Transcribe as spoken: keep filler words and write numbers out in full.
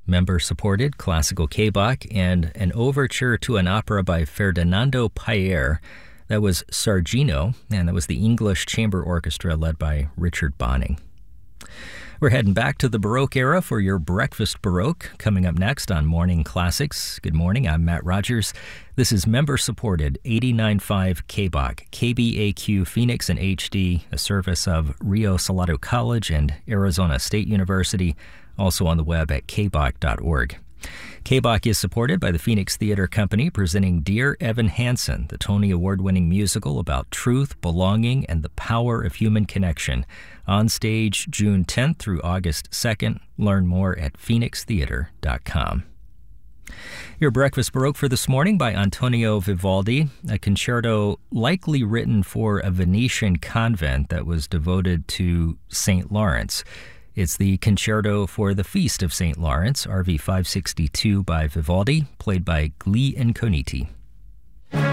member-supported classical K-Bach, and an overture to an opera by Ferdinando Payer. That was Sargino, and that was the English Chamber Orchestra led by Richard Bonning. We're heading back to the Baroque era for your Breakfast Baroque, coming up next on Morning Classics. Good morning, I'm Matt Rogers. This is member-supported eighty-nine point five K-Bach, K B A Q Phoenix in H D, a service of Rio Salado College and Arizona State University, also on the web at k bach dot org. K-Bach is supported by the Phoenix Theater Company, presenting Dear Evan Hansen, the Tony Award-winning musical about truth, belonging, and the power of human connection. On stage June tenth through August second. Learn more at phoenix theater dot com. Your Breakfast Baroque for this morning by Antonio Vivaldi, a concerto likely written for a Venetian convent that was devoted to Saint Lawrence. It's the Concerto for the Feast of Saint Lawrence, R V five sixty-two by Vivaldi, played by Gli Incogniti.